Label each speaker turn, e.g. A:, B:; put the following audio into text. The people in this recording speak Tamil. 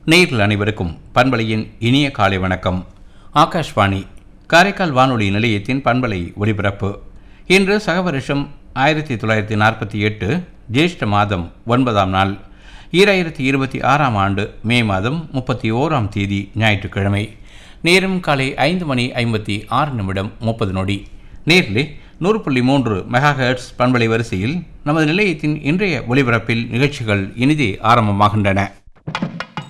A: நேயர்கள் அனைவருக்கும் பண்பலையின் இனிய காலை வணக்கம். ஆகாஷ்வாணி காரைக்கால் வானொலி நிலையத்தின் பண்பலை ஒலிபரப்பு. இன்று சகவருஷம் 1948 ஜேஷ்ட மாதம் 9ஆம் நாள் 2026ஆம் ஆண்டு மே மாதம் 31ஆம் தேதி ஞாயிற்றுக்கிழமை. நேரம் காலை 5:56 நேரிலே 100.3 மெகாஹெர்ட்ஸ் பண்பலை வரிசையில் நமது நிலையத்தின் இன்றைய ஒலிபரப்பில் நிகழ்ச்சிகள் இனிதே ஆரம்பமாகின்றன.